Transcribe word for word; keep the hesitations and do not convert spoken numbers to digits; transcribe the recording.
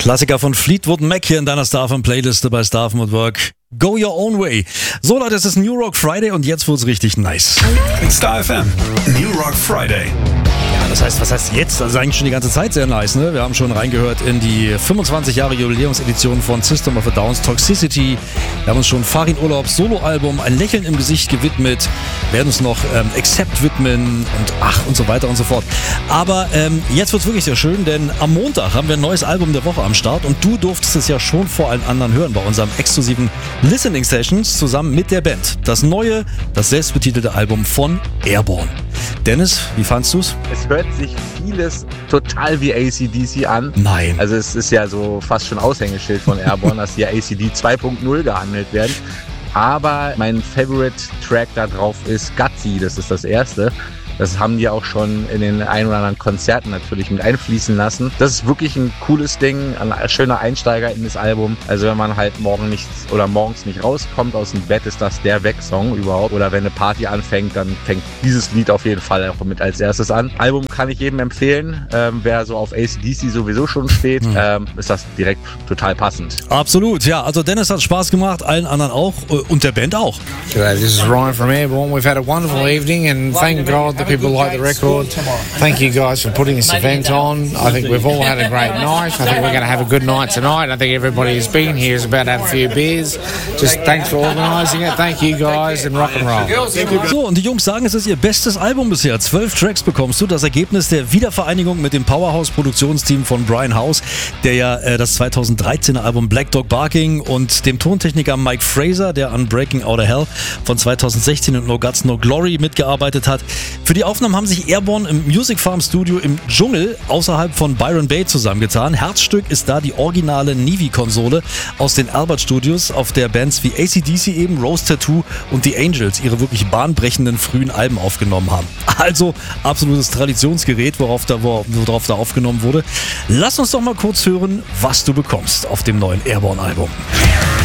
Klassiker von Fleetwood Mac hier in deiner Starfm-Playliste bei Starfm at Work. Go your own way. So Leute, es ist New Rock Friday und jetzt wird's richtig nice. Star F M, New Rock Friday. Ja, das heißt, was heißt jetzt? Das ist eigentlich schon die ganze Zeit sehr nice, ne? Wir haben schon reingehört in die fünfundzwanzig Jahre Jubiläumsedition von System of a Down's Toxicity. Wir haben uns schon Farin Urlaubs Soloalbum Ein Lächeln im Gesicht gewidmet, werden uns noch ähm, Accept widmen und ach und so weiter und so fort. Aber ähm, jetzt wird's wirklich sehr schön, denn am Montag haben wir ein neues Album der Woche am Start und du durftest es ja schon vor allen anderen hören bei unserem exklusiven Listening Sessions zusammen mit der Band. Das neue, das selbstbetitelte Album von Airborne. Dennis, wie fandst du's? Es hört sich vieles total wie A C D C an. Nein. Also es ist ja so fast schon Aushängeschild von Airborne, dass hier A C D zwei Punkt null gehandelt werden. Aber mein Favorite Track da drauf ist Gutsy, das ist das erste. Das haben die auch schon in den ein oder anderen Konzerten natürlich mit einfließen lassen. Das ist wirklich ein cooles Ding, ein schöner Einsteiger in das Album. Also wenn man halt morgen nicht oder morgens nicht rauskommt aus dem Bett, ist das der Weg-Song überhaupt. Oder wenn eine Party anfängt, dann fängt dieses Lied auf jeden Fall auch mit als erstes an. Album kann ich jedem empfehlen. Ähm, wer so auf A C D C sowieso schon steht, hm. ähm, ist das direkt total passend. Absolut, ja. Also Dennis hat Spaß gemacht, allen anderen auch und der Band auch. G'day, this is Ryan from Airborne. We've had a wonderful evening and thank God that people like the record. Thank you guys for putting this event on. I think we've all had a great night. I think we're going to have a good night tonight. I think everybody who's been here is about to have a few beers. Just thanks for organising it. Thank you guys and rock and roll. So, und die Jungs sagen, es ist ihr bestes Album bisher. Zwölf Tracks bekommst du. Das Ergebnis der Wiedervereinigung mit dem Powerhouse-Produktionsteam von Brian House, der ja äh, das zweitausenddreizehner Album Black Dog Barking und dem Tontechniker Mike Fraser, der an Breaking Out of Hell von zweitausendsechzehn und No Guts, No Glory mitgearbeitet hat. Für die Aufnahmen haben sich Airborne im Music Farm Studio im Dschungel außerhalb von Byron Bay zusammengetan. Herzstück ist da die originale Nivi-Konsole aus den Albert Studios, auf der Bands wie A C D C eben, Rose Tattoo und The Angels ihre wirklich bahnbrechenden frühen Alben aufgenommen haben. Also absolutes Traditionsgerät, worauf da, worauf da aufgenommen wurde. Lass uns doch mal kurz hören, was du bekommst auf dem neuen Airborne-Album.